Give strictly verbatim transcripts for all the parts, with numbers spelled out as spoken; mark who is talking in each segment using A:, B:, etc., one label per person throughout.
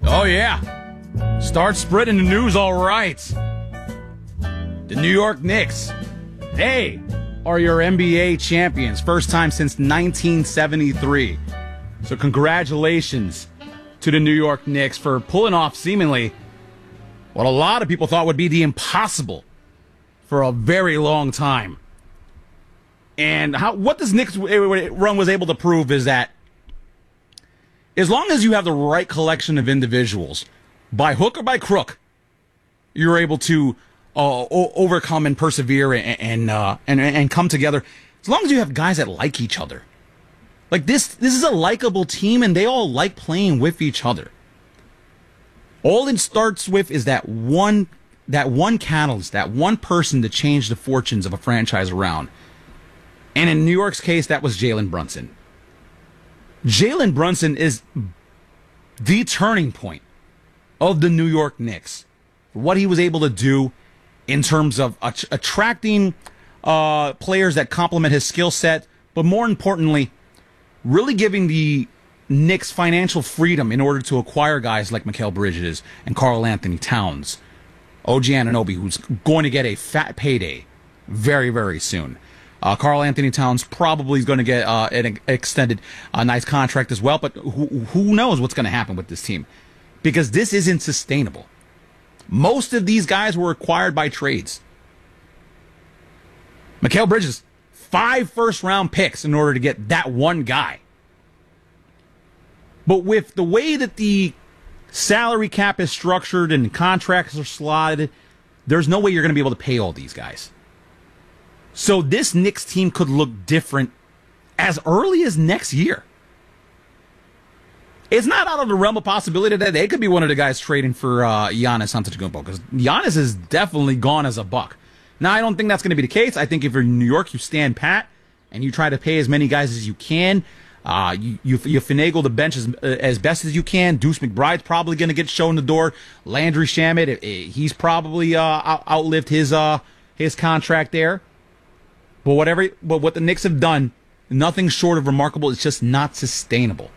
A: Oh, yeah. Start spreading the news, all right. The New York Knicks, they are your N B A champions. First time since nineteen seventy-three. So congratulations to the New York Knicks for pulling off seemingly what a lot of people thought would be the impossible for a very long time. And how what this Knicks run was able to prove is that as long as you have the right collection of individuals, by hook or by crook, you're able to uh, o- overcome and persevere and and, uh, and and come together. As long as you have guys that like each other, like this, this is a likable team, and they all like playing with each other. All it starts with is that one, that one catalyst, that one person to change the fortunes of a franchise around. And in New York's case, that was Jalen Brunson. Jalen Brunson is the turning point of the New York Knicks. What he was able to do in terms of att- attracting uh, players that complement his skill set, but more importantly, really giving the Knicks financial freedom in order to acquire guys like Mikal Bridges and Karl Anthony Towns, O G Anunoby, who's going to get a fat payday very, very soon. Uh, Karl Anthony Towns probably is going to get uh, an extended uh, nice contract as well, but who, who knows what's going to happen with this team? Because this isn't sustainable. Most of these guys were acquired by trades. Mikal Bridges, five first-round picks in order to get that one guy. But with the way that the salary cap is structured and contracts are slotted, there's no way you're going to be able to pay all these guys. So this Knicks team could look different as early as next year. It's not out of the realm of possibility that they could be one of the guys trading for uh, Giannis Antetokounmpo, because Giannis is definitely gone as a Buck. Now, I don't think that's going to be the case. I think if you're in New York, you stand pat and you try to pay as many guys as you can. Uh, you, you you finagle the bench as, as best as you can. Deuce McBride's probably going to get shown the door. Landry Shamet, he's probably uh, out, outlived his uh, his contract there. But whatever, but what the Knicks have done, nothing short of remarkable. It's just not sustainable.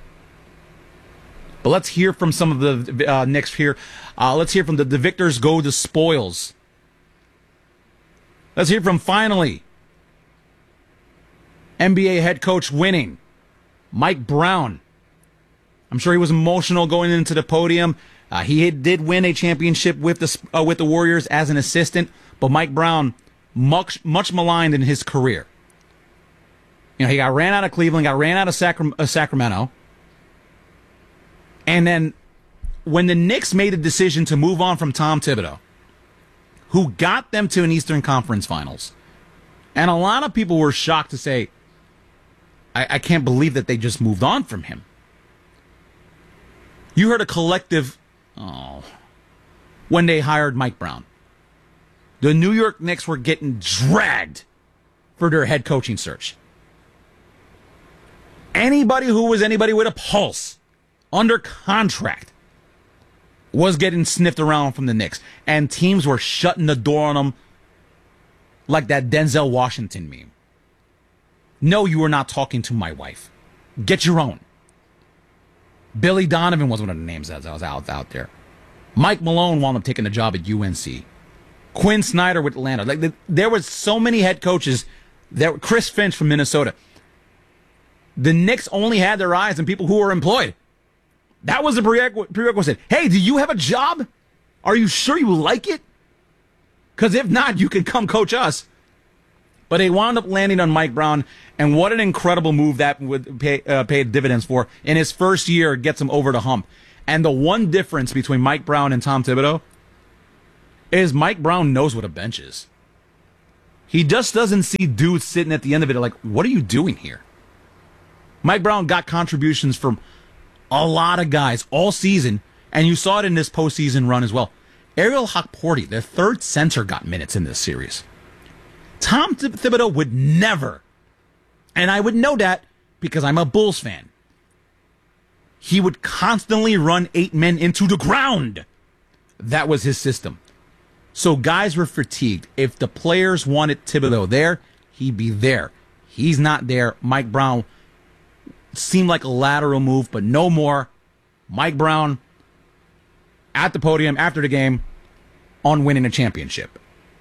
A: But let's hear from some of the uh, Knicks here. Uh, let's hear from the, the victors go the spoils. Let's hear from, finally, N B A head coach winning, Mike Brown. I'm sure he was emotional going into the podium. Uh, he did win a championship with the uh, with the Warriors as an assistant, but Mike Brown, much much maligned in his career. You know, he got ran out of Cleveland, got ran out of Sacra- uh, Sacramento. And then when the Knicks made a decision to move on from Tom Thibodeau, who got them to an Eastern Conference Finals, and a lot of people were shocked to say, I, I can't believe that they just moved on from him. You heard a collective, oh, when they hired Mike Brown. The New York Knicks were getting dragged for their head coaching search. Anybody who was anybody with a pulse, under contract, was getting sniffed around from the Knicks. And teams were shutting the door on them like that Denzel Washington meme. No, you are not talking to my wife. Get your own. Billy Donovan was one of the names that was out, out there. Mike Malone wound up taking the job at U N C. Quinn Snyder with Atlanta. Like the, there was so many head coaches. There, Chris Finch from Minnesota. The Knicks only had their eyes on people who were employed. That was a prerequisite. Hey, do you have a job? Are you sure you like it? Because if not, you can come coach us. But they wound up landing on Mike Brown, and what an incredible move that would pay, uh, pay dividends for. In his first year, it gets him over the hump. And the one difference between Mike Brown and Tom Thibodeau is Mike Brown knows what a bench is. He just doesn't see dudes sitting at the end of it like, what are you doing here? Mike Brown got contributions from a lot of guys all season, and you saw it in this postseason run as well. Ariel Hukporti, their third center, got minutes in this series. Tom Thibodeau would never, and I would know that because I'm a Bulls fan, he would constantly run eight men into the ground. That was his system. So guys were fatigued. If the players wanted Thibodeau there, he'd be there. He's not there. Mike Brown seemed like a lateral move, but no more. Mike Brown at the podium after the game on winning a championship?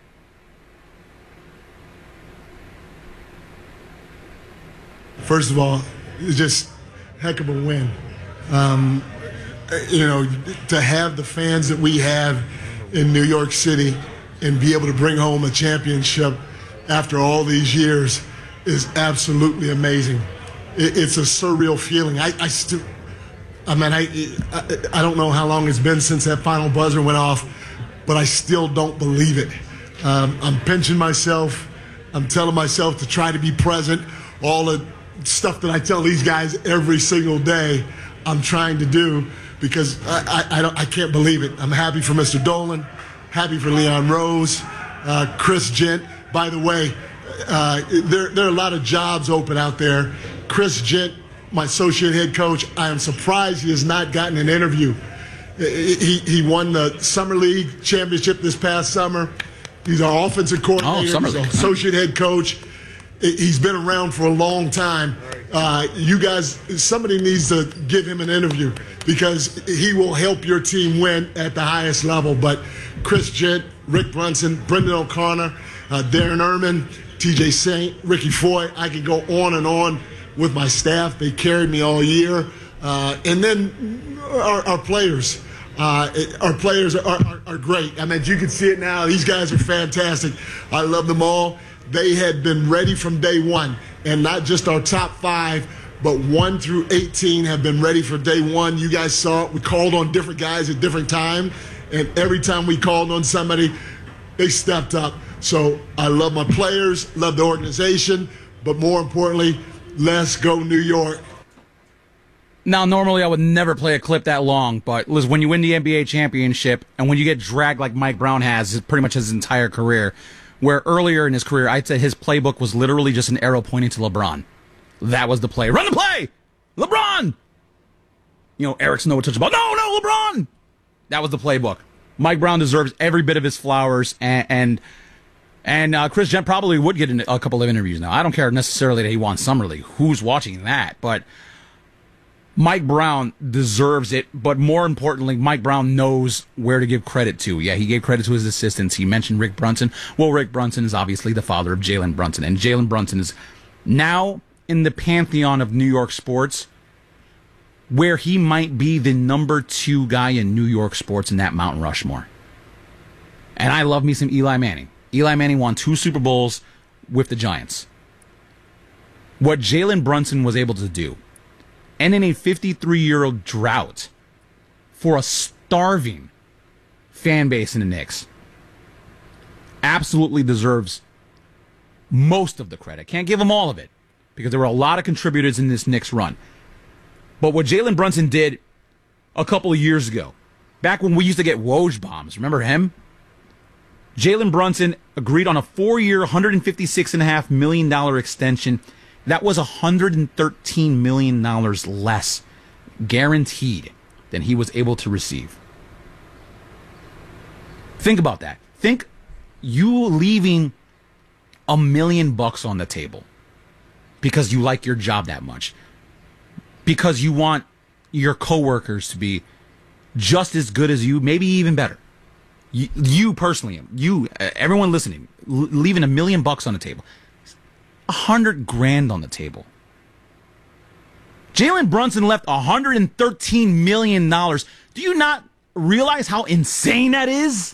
B: First of all, it's just a heck of a win. Um, you know, to have the fans that we have in New York City and be able to bring home a championship after all these years is absolutely amazing. It, it's a surreal feeling. I, I still, I mean, I, I, I don't know how long it's been since that final buzzer went off, but I still don't believe it. Um, I'm pinching myself. I'm telling myself to try to be present. All the stuff that I tell these guys every single day, I'm trying to do because I, I, I, don't, I can't believe it. I'm happy for Mister Dolan, happy for Leon Rose, uh, Chris Gent. By the way, uh, there, there are a lot of jobs open out there. Chris Gent, my associate head coach, I am surprised he has not gotten an interview. He, he won the Summer League championship this past summer. He's our offensive coordinator.
A: Oh, Summer
B: He's our
A: League.
B: associate head coach. He's been around for a long time. Uh, you guys, somebody needs to give him an interview because he will help your team win at the highest level. But Chris Gent, Rick Brunson, Brendan O'Connor, uh, Darren Erman, T J Saint, Ricky Foy, I could go on and on with my staff. They carried me all year. Uh, and then our, our players. Uh, our players are, are, are great. I mean, you can see it now. These guys are fantastic. I love them all. They had been ready from day one, and not just our top five, but one through eighteen have been ready for day one. You guys saw it. We called on different guys at different times, and every time we called on somebody, they stepped up. So I love my players, love the organization, but more importantly, let's go New York.
A: Now, normally I would never play a clip that long, but Liz, when you win the N B A championship and when you get dragged like Mike Brown has pretty much his entire career, where earlier in his career, I'd say his playbook was literally just an arrow pointing to LeBron. That was the play. Run the play! LeBron! You know, Eric Snow would touch the ball. No, no, LeBron! That was the playbook. Mike Brown deserves every bit of his flowers, and and, and uh, Chris Gent probably would get in a couple of interviews now. I don't care necessarily that he won Summer League. Who's watching that? But Mike Brown deserves it, but more importantly, Mike Brown knows where to give credit to. Yeah, he gave credit to his assistants. He mentioned Rick Brunson. Well, Rick Brunson is obviously the father of Jalen Brunson, and Jalen Brunson is now in the pantheon of New York sports, where he might be the number two guy in New York sports in that Mount Rushmore. And I love me some Eli Manning. Eli Manning won two Super Bowls with the Giants. What Jalen Brunson was able to do, and in a fifty-three-year-old drought for a starving fan base in the Knicks, absolutely deserves most of the credit. Can't give him all of it because there were a lot of contributors in this Knicks run. But what Jalen Brunson did a couple of years ago, back when we used to get Woj bombs, remember him? Jalen Brunson agreed on a four-year, one hundred fifty-six point five million dollars extension. That was one hundred thirteen million dollars less guaranteed than he was able to receive. Think about that. Think you leaving a million bucks on the table because you like your job that much, because you want your coworkers to be just as good as you, maybe even better. You, you personally, you, everyone listening, leaving a million bucks on the table. A hundred grand on the table. Jalen Brunson left one hundred thirteen million dollars. Do you not realize how insane that is?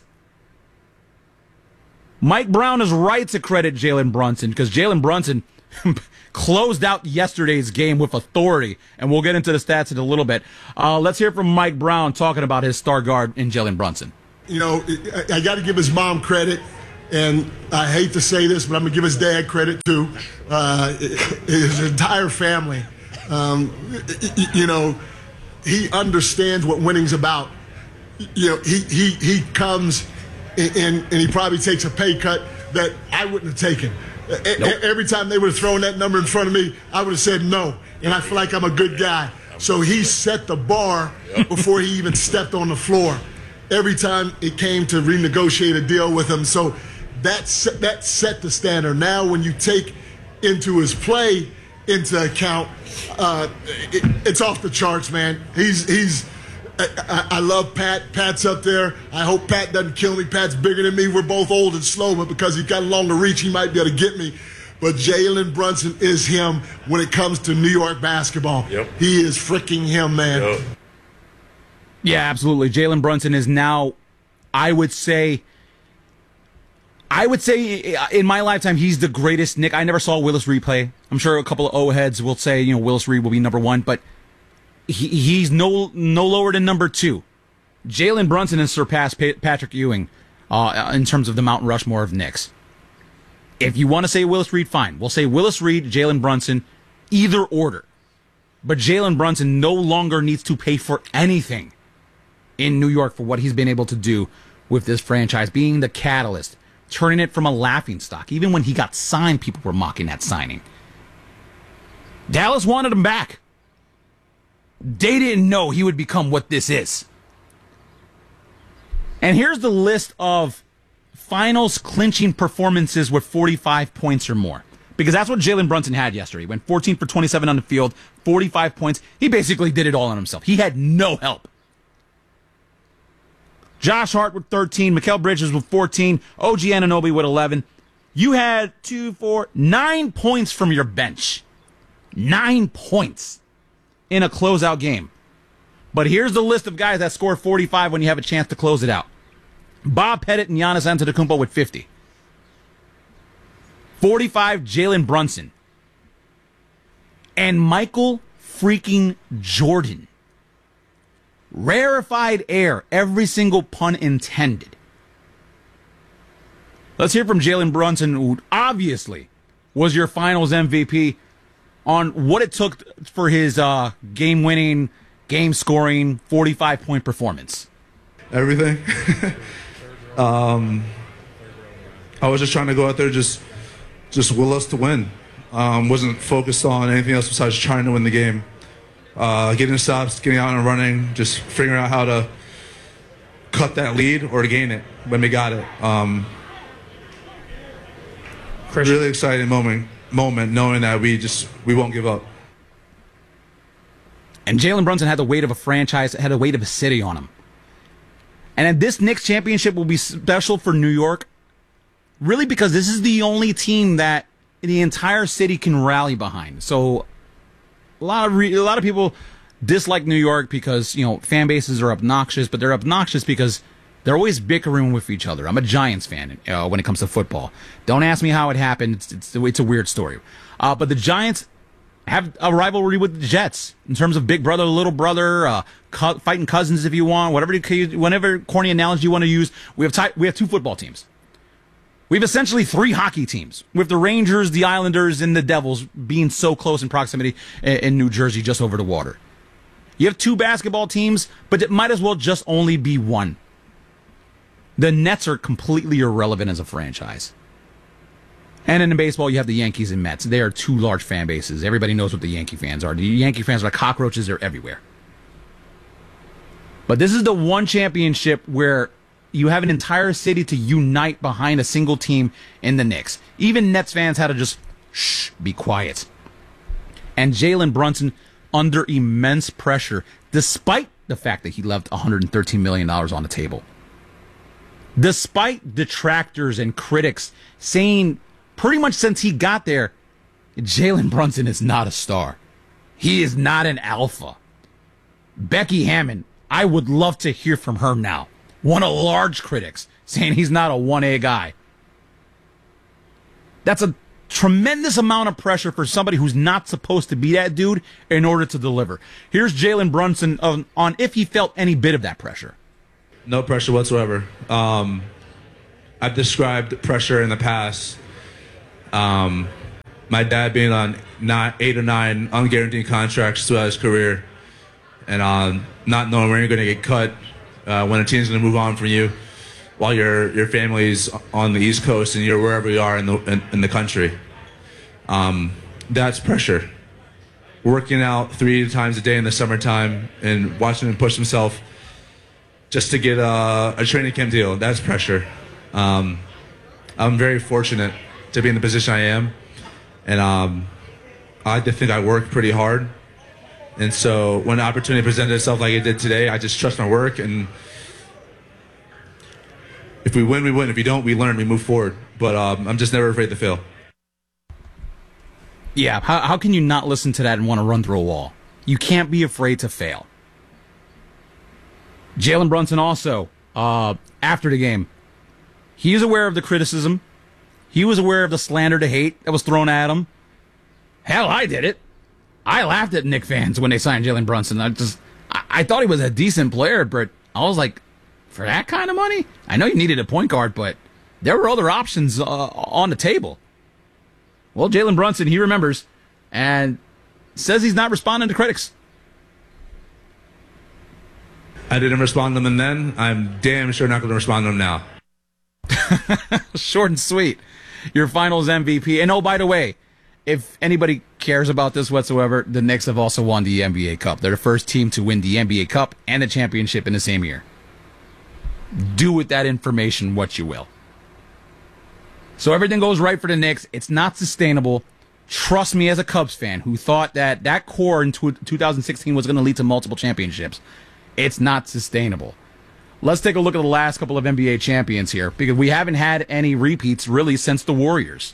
A: Mike Brown is right to credit Jalen Brunson because Jalen Brunson closed out yesterday's game with authority, and we'll get into the stats in a little bit. Uh, let's hear from Mike Brown talking about his star guard in Jalen Brunson.
B: You know, I, I got to give his mom credit. And I hate to say this, but I'm going to give his dad credit too. Uh, his entire family. Um, you know, he understands what winning's about. You know, he he he comes in, in, and he probably takes a pay cut that I wouldn't have taken. Nope. Every time they would have thrown that number in front of me, I would have said no. And I feel like I'm a good guy. So he set the bar before he even stepped on the floor. Every time it came to renegotiate a deal with him. So that set, that set the standard. Now when you take into his play into account, uh, it, it's off the charts, man. He's he's I, I, I love Pat. Pat's up there. I hope Pat doesn't kill me. Pat's bigger than me. We're both old and slow, but because he's got a longer reach, he might be able to get me. But Jalen Brunson is him when it comes to New York basketball.
C: Yep.
B: He is freaking him, man.
C: Yep.
A: Yeah, absolutely. Jalen Brunson is now, I would say, I would say in my lifetime, he's the greatest Knick. I never saw Willis Reed play. I'm sure a couple of O-heads will say, you know, Willis Reed will be number one, but he, he's no no lower than number two. Jalen Brunson has surpassed pa- Patrick Ewing uh, in terms of the Mount Rushmore of Knicks. If you want to say Willis Reed, fine. We'll say Willis Reed, Jalen Brunson, either order. But Jalen Brunson no longer needs to pay for anything in New York for what he's been able to do with this franchise, being the catalyst, turning it from a laughingstock. Even when he got signed, people were mocking that signing. Dallas wanted him back. They didn't know he would become what this is. And here's the list of finals clinching performances with forty-five points or more. Because that's what Jalen Brunson had yesterday. He went fourteen for twenty-seven on the field, forty-five points. He basically did it all on himself. He had no help. Josh Hart with thirteen, Mikal Bridges with fourteen, O G Anunoby with eleven. You had two, four, nine points from your bench. Nine points in a closeout game. But here's the list of guys that scored forty-five when you have a chance to close it out. Bob Pettit and Giannis Antetokounmpo with fifty. forty-five, Jalen Brunson. And Michael freaking Jordan. Rarefied air, every single pun intended. Let's hear from Jalen Brunson, who obviously was your finals M V P, on what it took for his uh, game-winning, game-scoring, forty-five-point performance.
D: Everything. um, I was just trying to go out there, just just will us to win. Um, wasn't focused on anything else besides trying to win the game. Uh, getting stops, getting out and running, just figuring out how to cut that lead or to gain it when we got it. Um, really exciting moment, moment knowing that we just we won't give up.
A: And Jalen Brunson had the weight of a franchise, had the weight of a city on him. And this Knicks championship will be special for New York, really because this is the only team that the entire city can rally behind. So a lot of re- a lot of people dislike New York because, you know, fan bases are obnoxious, but they're obnoxious because they're always bickering with each other. I'm a Giants fan uh, when it comes to football. Don't ask me how it happened. It's it's, it's a weird story. Uh, but the Giants have a rivalry with the Jets in terms of big brother, little brother, uh, co- fighting cousins if you want, whatever you, whatever corny analogy you want to use. We have ty- we have two football teams. We have essentially three hockey teams, with the Rangers, the Islanders, and the Devils being so close in proximity in New Jersey, just over the water. You have two basketball teams, but it might as well just only be one. The Nets are completely irrelevant as a franchise. And in baseball, you have the Yankees and Mets. They are two large fan bases. Everybody knows what the Yankee fans are. The Yankee fans are like cockroaches. They're everywhere. But this is the one championship where you have an entire city to unite behind a single team in the Knicks. Even Nets fans had to just, shh, be quiet. And Jalen Brunson, under immense pressure, despite the fact that he left one hundred thirteen million dollars on the table. Despite detractors and critics saying pretty much since he got there, Jalen Brunson is not a star. He is not an alpha. Becky Hammon, I would love to hear from her now. One of large critics saying he's not a one A guy. That's a tremendous amount of pressure for somebody who's not supposed to be that dude in order to deliver. Here's Jalen Brunson on, on if he felt any bit of that pressure.
D: No pressure whatsoever. Um, I've described pressure in the past. Um, my dad being on nine, eight or nine unguaranteed contracts throughout his career, and um, not knowing when you're going to get cut, uh, when a team's going to move on from you, while your your family's on the East Coast and you're wherever you are in the in, in the country. Um, that's pressure. Working out three times a day in the summertime and watching him push himself just to get a, a training camp deal, that's pressure. Um, I'm very fortunate to be in the position I am, and um, I like to think I work pretty hard, And so when the opportunity presented itself like it did today, I just trust my work. And if we win, we win. If we don't, we learn, we move forward. But um, I'm just never afraid to fail.
A: Yeah, how, how can you not listen to that and want to run through a wall? You can't be afraid to fail. Jalen Brunson also, uh, after the game, he is aware of the criticism. He was aware of the slander, the hate that was thrown at him. Hell, I did it. I laughed at Knick fans when they signed Jalen Brunson. I just, I, I thought he was a decent player, but I was like, for that kind of money? I know you needed a point guard, but there were other options uh, on the table. Well, Jalen Brunson, he remembers, and says he's not responding to critics.
D: I didn't respond to them then. I'm damn sure not going to respond to them now.
A: Short and sweet. Your finals M V P. And oh, by the way, if anybody cares about this whatsoever, the Knicks have also won the N B A Cup. They're the first team to win the N B A Cup and the championship in the same year. Do with that information what you will. So everything goes right for the Knicks. It's not sustainable. Trust me as a Cubs fan who thought that that core in two thousand sixteen was going to lead to multiple championships. It's not sustainable. Let's take a look at the last couple of N B A champions here, because we haven't had any repeats really since the Warriors.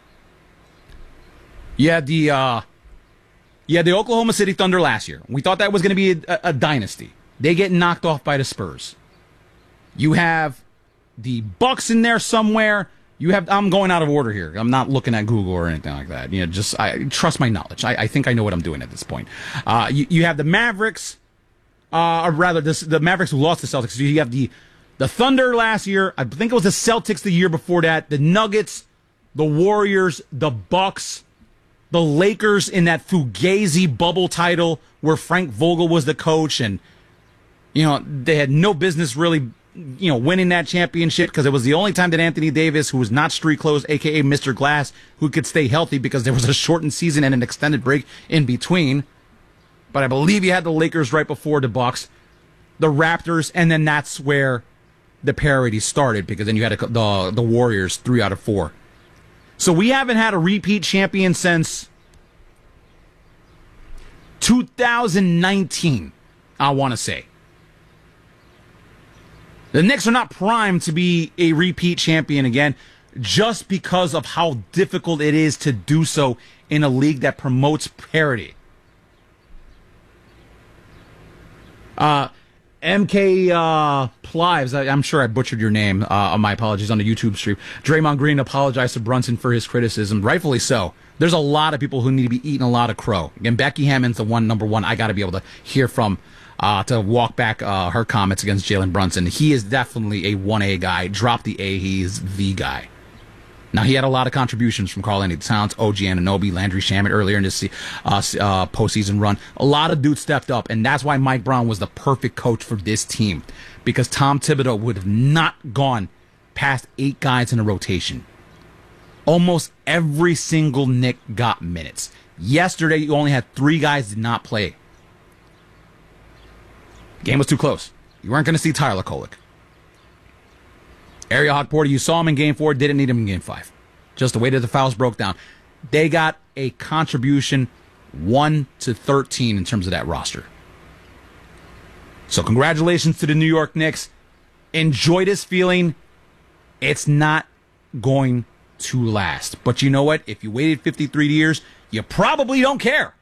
A: You had the, uh, you had the Oklahoma City Thunder last year. We thought that was going to be a, a dynasty. They get knocked off by the Spurs. You have the Bucks in there somewhere. You have. I'm going out of order here. I'm not looking at Google or anything like that. You know, just I trust my knowledge. I, I think I know what I'm doing at this point. Uh, you, you have the Mavericks. Uh, or rather, this, the Mavericks who lost to Celtics. You have the the Thunder last year. I think it was the Celtics the year before that. The Nuggets, the Warriors, the Bucks, the Lakers in that Fugazi bubble title where Frank Vogel was the coach, and you know they had no business really, you know, winning that championship because it was the only time that Anthony Davis, who was not street clothes, aka Mister Glass, who could stay healthy because there was a shortened season and an extended break in between. But I believe you had the Lakers right before the Bucks, the Raptors, and then that's where the parity started, because then you had a, the the Warriors three out of four. So we haven't had a repeat champion since two thousand nineteen, I want to say. The Knicks are not primed to be a repeat champion again, just because of how difficult it is to do so in a league that promotes parity. Uh, M K uh, Plives, I, I'm sure I butchered your name. Uh, my apologies on the YouTube stream. Draymond Green apologized to Brunson for his criticism, rightfully so. There's a lot of people who need to be eating a lot of crow. And Becky Hammond's the one, number one, I got to be able to hear from uh, to walk back uh, her comments against Jalen Brunson. He is definitely a one A guy. Drop the A, he's the guy. Now, he had a lot of contributions from Karl-Anthony Towns, O G Anunoby, Landry Shamet earlier in this uh, uh, postseason run. A lot of dudes stepped up, and that's why Mike Brown was the perfect coach for this team, because Tom Thibodeau would have not gone past eight guys in a rotation. Almost every single Knick got minutes. Yesterday, you only had three guys did not play. Game was too close. You weren't going to see Tyler Kolek. Ariel Hawk-Porter, you saw him in game four, didn't need him in game five. Just the way that the fouls broke down. They got a contribution one to thirteen in terms of that roster. So congratulations to the New York Knicks. Enjoy this feeling. It's not going to last. But you know what? If you waited fifty-three years, you probably don't care.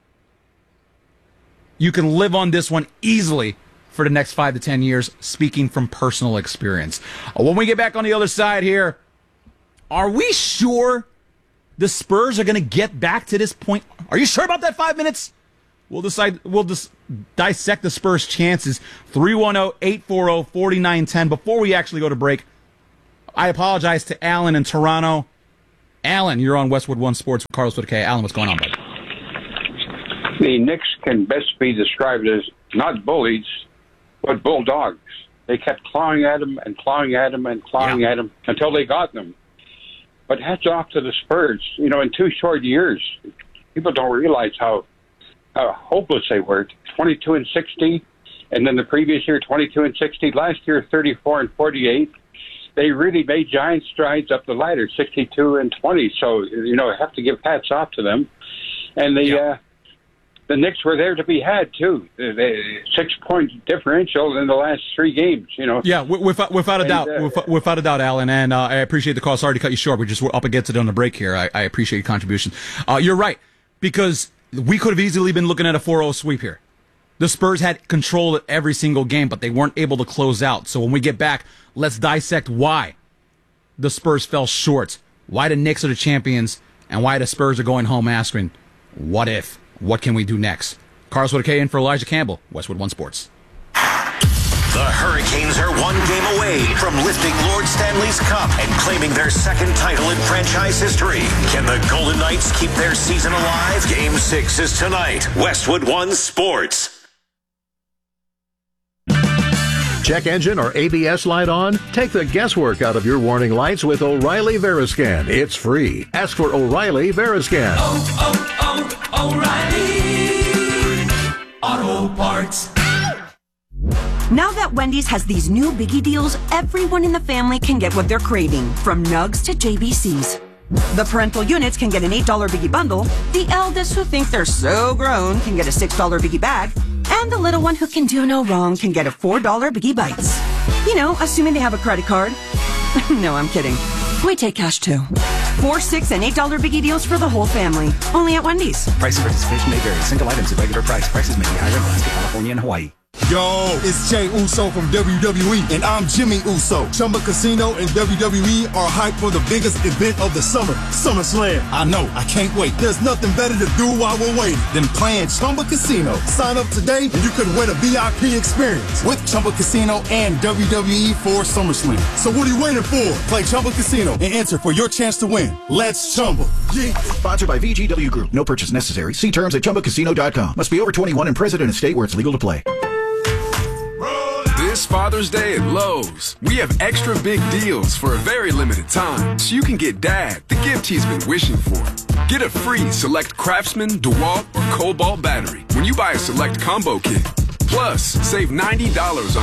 A: You can live on this one easily for the next five to ten years, speaking from personal experience. When we get back on the other side here, are we sure the Spurs are going to get back to this point? Are you sure about that five minutes? We'll decide. We'll just dissect the Spurs' chances. three one zero, eight four zero, four nine one zero. Before we actually go to break, I apologize to Alan in Toronto. Alan, you're on Westwood One Sports with Carlos with K. Alan, what's going on, buddy?
C: The Knicks can best be described as not bullies, but bulldogs. They kept clawing at him and clawing at him and clawing yeah. at him until they got them. But hats off to the Spurs. You know, in two short years, people don't realize how, how hopeless they were. twenty-two and sixty, and then the previous year, twenty-two and sixty. Last year, thirty-four and forty-eight. They really made giant strides up the ladder, sixty-two and twenty. So, you know, I have to give hats off to them. And the,
A: yeah.
C: uh, the Knicks were there to be had, too. The, the six-point differential in the last three games, you know.
A: Yeah, without, without a doubt.
C: And, uh,
A: without, without a doubt, Alan. And uh, I appreciate the call. Sorry to cut you short. We're just up against it on the break here. I, I appreciate your contribution. Uh, you're right, because we could have easily been looking at a four oh sweep here. The Spurs had control of every single game, but they weren't able to close out. So when we get back, let's dissect why the Spurs fell short, why the Knicks are the champions, and why the Spurs are going home asking, what if? What can we do next? Carlos with a K in for Elijah Campbell, Westwood One Sports.
E: The Hurricanes are one game away from lifting Lord Stanley's Cup and claiming their second title in franchise history. Can the Golden Knights keep their season alive? Game six is tonight. Westwood One Sports.
F: Check engine or A B S light on? Take the guesswork out of your warning lights with O'Reilly Veriscan. It's free. Ask for O'Reilly Veriscan.
G: Oh, oh, oh, O'Reilly Auto Parts.
H: Now that Wendy's has these new biggie deals, everyone in the family can get what they're craving, from nugs to J B Cs. The parental units can get an eight dollar biggie bundle, the eldest who think they're so grown can get a six dollar biggie bag, and the little one who can do no wrong can get a four dollar biggie bites. You know, assuming they have a credit card. No, I'm kidding. We take cash too. Four, six, and eight dollar biggie deals for the whole family. Only at Wendy's.
I: Price and participation may vary. Single items at regular price. Prices may be higher in Alaska, California, and Hawaii.
J: Yo, it's Jey Uso from W W E, and I'm Jimmy Uso. Chumba Casino and W W E are hyped for the biggest event of the summer, SummerSlam. I know, I can't wait. There's nothing better to do while we're waiting than playing Chumba Casino. Sign up today and you could win a V I P experience with Chumba Casino and W W E for SummerSlam. So what are you waiting for? Play Chumba Casino and enter for your chance to win. Let's Chumba. Yeah.
I: Sponsored by V G W Group. No purchase necessary. See terms at Chumba Casino dot com. Must be over twenty-one and present in a state where it's legal to play.
K: This Father's Day at Lowe's, we have extra big deals for a very limited time, so you can get Dad the gift he's been wishing for. Get a free Select Craftsman, DeWalt, or Cobalt battery when you buy a Select Combo Kit. Plus, save ninety dollars on